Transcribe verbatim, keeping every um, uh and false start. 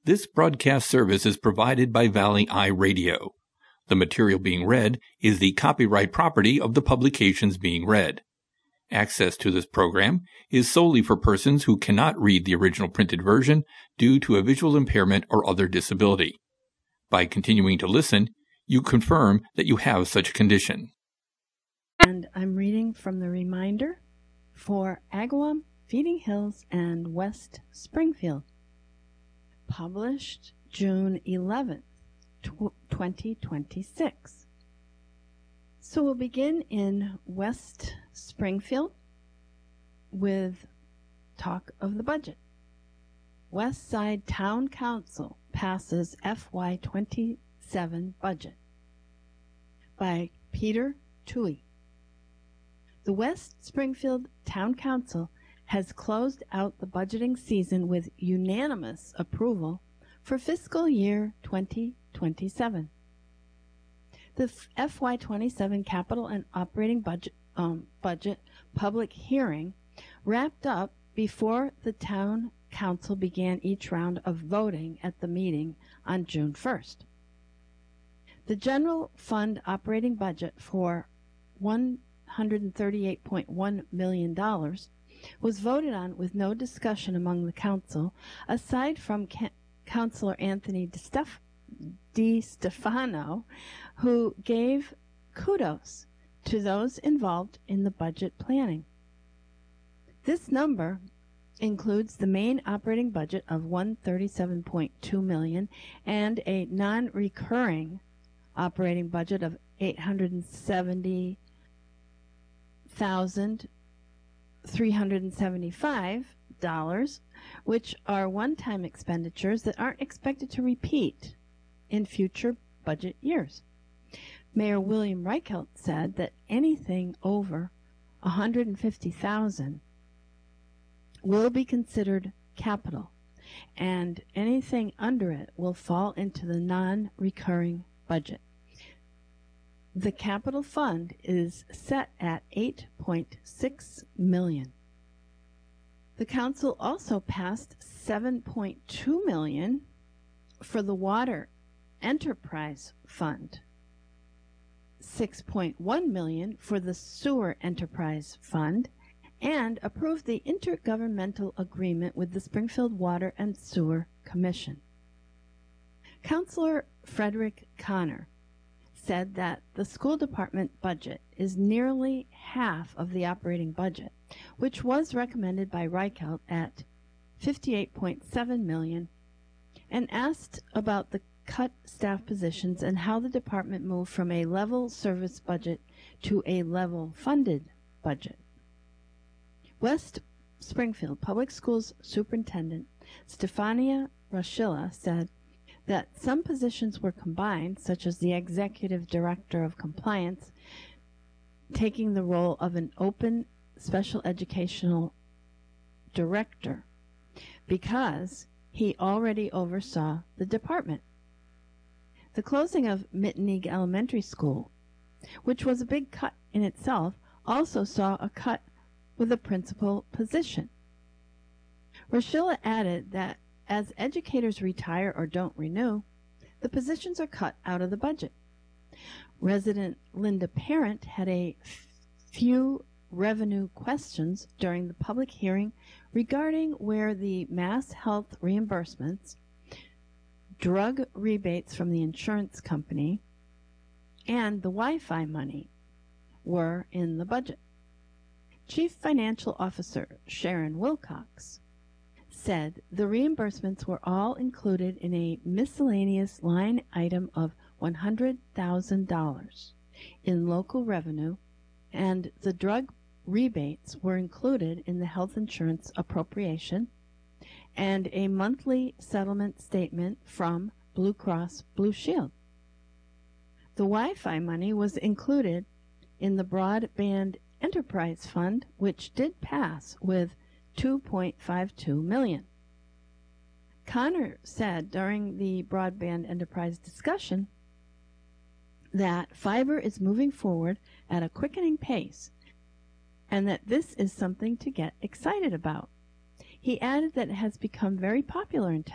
This broadcast service is provided by Valley Eye Radio. The material being read is the copyright property of the publications being read. Access to this program is solely for persons who cannot read the original printed version due to a visual impairment or other disability. By continuing to listen, you confirm that you have such a condition. And I'm reading from the reminder for Agawam, Feeding Hills, and West Springfield, published June eleventh, twenty twenty-six. So we'll begin in West Springfield with talk of the budget. West Side Town Council passes F Y twenty-seven budget by Peter Toohey. The West Springfield Town Council has closed out the budgeting season with unanimous approval for fiscal year twenty twenty-seven. The F Y twenty-seven capital and operating budget, um, budget public hearing wrapped up before the town council began each round of voting at the meeting on June first. The general fund operating budget for one hundred thirty-eight point one million dollars was voted on with no discussion among the council, aside from Ca- Councilor Anthony DeStef- DeStefano, who gave kudos to those involved in the budget planning. This number includes the main operating budget of one hundred thirty-seven point two million dollars and a non-recurring operating budget of eight hundred seventy thousand three hundred seventy-five dollars, which are one-time expenditures that aren't expected to repeat in future budget years. Mayor William Reichelt said that anything over one hundred fifty thousand dollars will be considered capital, and anything under it will fall into the non-recurring budget. The capital fund is set at eight point six million dollars. The council also passed seven point two million dollars for the Water Enterprise Fund, six point one million dollars for the Sewer Enterprise Fund, and approved the intergovernmental agreement with the Springfield Water and Sewer Commission. Councilor Frederick Connor said that the school department budget is nearly half of the operating budget, which was recommended by Reichelt at fifty-eight point seven million dollars, and asked about the cut staff positions and how the department moved from a level service budget to a level funded budget. West Springfield Public Schools Superintendent Stefania Roshilla said that some positions were combined, such as the Executive Director of Compliance taking the role of an open special educational director, because he already oversaw the department. The closing of Mitteneag Elementary School, which was a big cut in itself, also saw a cut with a principal position. Roshilla added that as educators retire or don't renew, the positions are cut out of the budget. Resident Linda Parent had a few revenue questions during the public hearing regarding where the Mass Health reimbursements, drug rebates from the insurance company, and the Wi-Fi money were in the budget. Chief Financial Officer Sharon Wilcox said the reimbursements were all included in a miscellaneous line item of one hundred thousand dollars in local revenue, and the drug rebates were included in the health insurance appropriation and a monthly settlement statement from Blue Cross Blue Shield. The Wi-Fi money was included in the Broadband Enterprise Fund, which did pass with two point five two million dollars. Connor said during the Broadband Enterprise discussion that fiber is moving forward at a quickening pace and that this is something to get excited about. He added that it has become very popular in